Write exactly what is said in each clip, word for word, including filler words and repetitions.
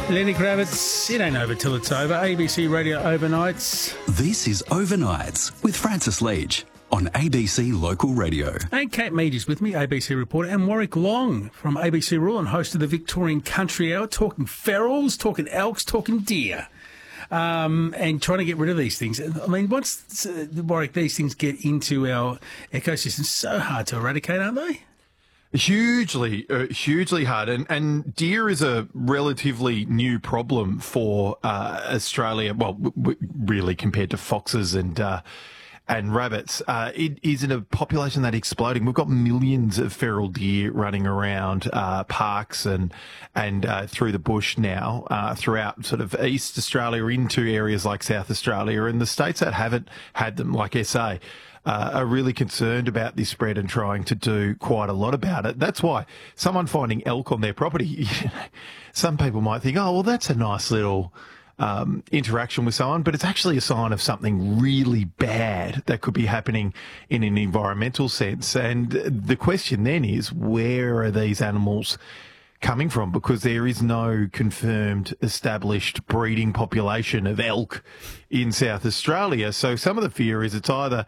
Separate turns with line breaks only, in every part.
Lenny Kravitz, it ain't over till it's over. A B C Radio Overnights.
This is Overnights with Francis Leach on A B C Local Radio.
And Kate Mead is with me, A B C reporter, and Warwick Long from A B C Rural and host of the Victorian Country Hour, talking ferals, talking elks, talking deer. Um, and trying to get rid of these things. I mean, once, uh, Warwick, these things get into our ecosystem, so hard to eradicate, aren't they?
Hugely, uh, hugely hard. And, and deer is a relatively new problem for uh, Australia, well, w- w- really compared to foxes and uh, and rabbits. Uh, it is in a population that's exploding. We've got millions of feral deer running around uh, parks and and uh, through the bush now, uh, throughout sort of East Australia into areas like South Australia. And the states that haven't had them, like S A, Uh, are really concerned about this spread and trying to do quite a lot about it. That's why someone finding elk on their property, some people might think, oh, well, that's a nice little um, interaction with someone, but it's actually a sign of something really bad that could be happening in an environmental sense. And the question then is, where are these animals coming from? Because there is no confirmed established breeding population of elk in South Australia. So some of the fear is it's either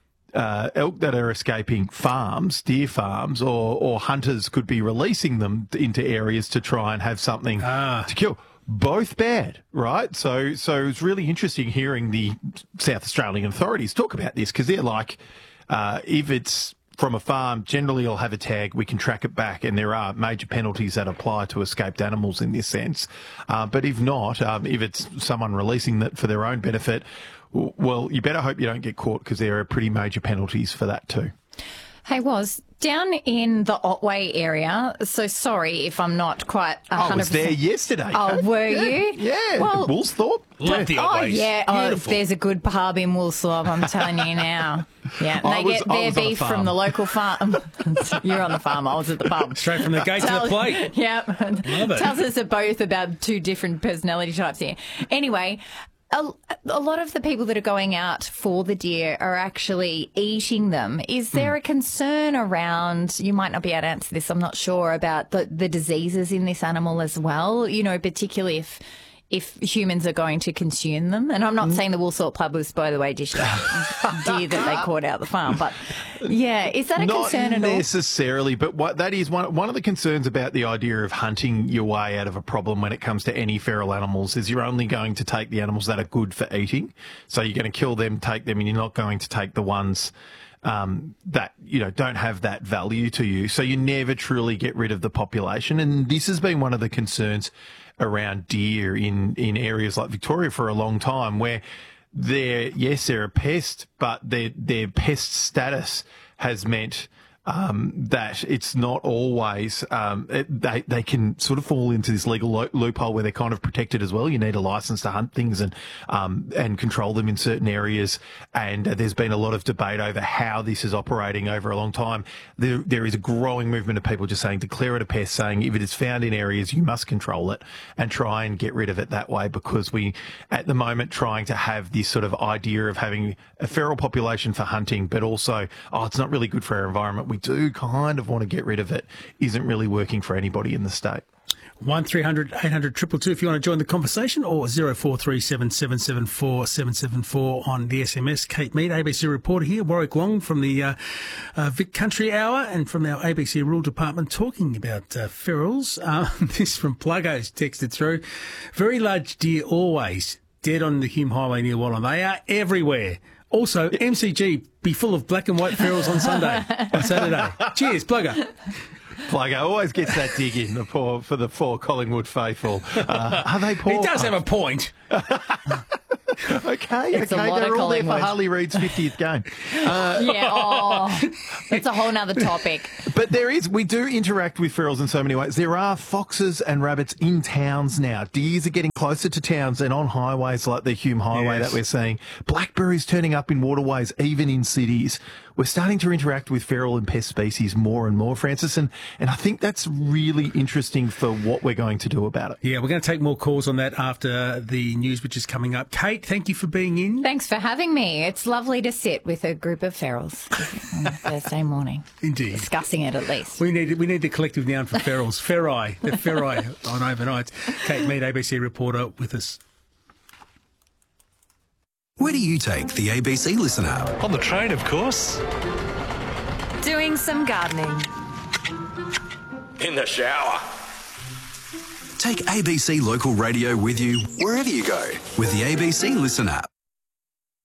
Uh, elk that are escaping farms, deer farms, or, or hunters could be releasing them into areas to try and have something
Ah.
to kill. Both bad, right? So, so it's really interesting hearing the South Australian authorities talk about this, because they're like, uh, if it's from a farm, generally it'll have a tag, we can track it back, and there are major penalties that apply to escaped animals in this sense. Uh, but if not, um, if it's someone releasing that for their own benefit, well, you better hope you don't get caught, because there are pretty major penalties for that too.
Hey, Was, down in the Otway area, so sorry if I'm not quite one hundred percent.
I was there yesterday.
Oh, were
yeah,
you?
Yeah,
Well,
Woolsthorpe.
Love the
Oh,
Otways.
yeah. Oh,
Beautiful.
there's a good pub in Woolsthorpe, I'm telling you now. Yeah, and
I
they
was-
get
I
their
was on a
beef
farm.
from the local farm. You're on the farm, I was at the pub.
Straight from the gate to the
Tell-
plate.
Yeah.
Love it.
Tells us are both about two different personality types here. Anyway, a, a lot of the people that are going out for the deer are actually eating them. Is there a concern around, you might not be able to answer this, I'm not sure, about the, the diseases in this animal as well, you know, particularly if if humans are going to consume them? And I'm not saying the Woolsthorpe pub was, by the way, dished out deer that they caught out the farm, but yeah, is that a
Not
concern at all?
necessarily, but what that is one one of the concerns about the idea of hunting your way out of a problem when it comes to any feral animals is you're only going to take the animals that are good for eating. So you're going to kill them, take them, and you're not going to take the ones um, that, you know, don't have that value to you. So you never truly get rid of the population. And this has been one of the concerns around deer in, in areas like Victoria for a long time, where they're, yes, they're a pest, but their, their pest status has meant um, that it's not always, um, it, they, they can sort of fall into this legal lo- loophole where they're kind of protected as well. You need a license to hunt things and, um, and control them in certain areas. And uh, there's been a lot of debate over how this is operating over a long time. There, there is a growing movement of people just saying declare it a pest, saying if it is found in areas, you must control it and try and get rid of it that way, because we, at the moment, trying to have this sort of idea of having a feral population for hunting, but also, oh, it's not really good for our environment. We do kind of want to get rid of it, isn't really working for anybody in the state.
one three hundred eight hundred two two two if you want to join the conversation, or zero four three seven seven seven four seven seven four on the S M S. Kate Mead, A B C reporter here. Warwick Long from the uh, uh, Vic Country Hour and from our A B C Rural Department talking about uh, ferals. Uh, this from Pluggo's texted through. Very large deer always dead on the Hume Highway near Wallan. They are everywhere. Also, M C G be full of black and white ferals on Sunday, on Saturday. Cheers, Plugger.
Plugger always gets that dig in the poor, for the four Collingwood faithful. Uh, are they poor?
He does have a point.
Okay,
It's a
okay,
lot
they're
of
all there for
Collingwood.
Harley Reid's fiftieth game. Uh,
Yeah, oh, it's a whole nother topic.
But there is, we do interact with ferals in so many ways. There are foxes and rabbits in towns now. Deers are getting closer to towns and on highways like the Hume Highway
Yes.
that we're seeing. Blackberries turning up in waterways, even in cities. we're starting to interact with feral and pest species more and more, Francis, and, and I think that's really interesting for what we're going to do about it.
Yeah, we're going to take more calls on that after the news, which is coming up. Kate, thank you for being in.
Thanks for having me. It's lovely to sit with a group of ferals on a Thursday morning.
Indeed.
Discussing it at least.
We need we need the collective noun for ferals. Ferai. The ferai on overnights. Kate Mead, A B C reporter, with us.
Where do you take the A B C Listen app?
On the train, of course.
Doing some gardening.
In the shower.
Take A B C Local Radio with you wherever you go with the A B C Listen app.